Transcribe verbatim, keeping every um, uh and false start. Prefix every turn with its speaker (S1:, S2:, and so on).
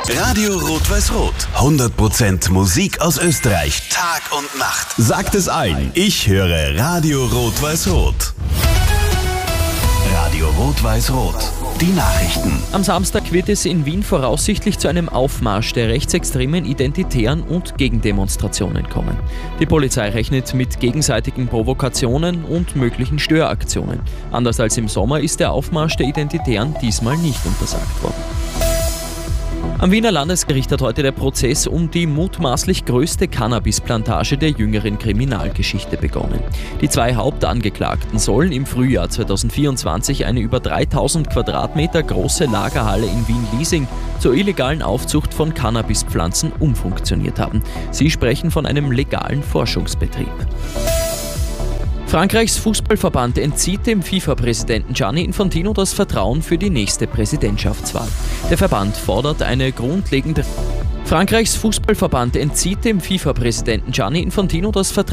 S1: Radio Rot-Weiß-Rot. hundert Prozent Musik aus Österreich. Tag und Nacht. Sagt es ein. Ich höre Radio Rot-Weiß-Rot. Radio Rot-Weiß-Rot. Die Nachrichten.
S2: Am Samstag wird es in Wien voraussichtlich zu einem Aufmarsch der rechtsextremen Identitären und Gegendemonstrationen kommen. Die Polizei rechnet mit gegenseitigen Provokationen und möglichen Störaktionen. Anders als im Sommer ist der Aufmarsch der Identitären diesmal nicht untersagt worden. Am Wiener Landesgericht hat heute der Prozess um die mutmaßlich größte Cannabisplantage der jüngeren Kriminalgeschichte begonnen. Die zwei Hauptangeklagten sollen im Frühjahr zweitausendvierundzwanzig eine über dreitausend Quadratmeter große Lagerhalle in Wien-Liesing zur illegalen Aufzucht von Cannabispflanzen umfunktioniert haben. Sie sprechen von einem legalen Forschungsbetrieb. Frankreichs Fußballverband entzieht dem FIFA-Präsidenten Gianni Infantino das Vertrauen für die nächste Präsidentschaftswahl. Der Verband fordert eine grundlegende... Frankreichs Fußballverband entzieht dem FIFA-Präsidenten Gianni Infantino das Vertrauen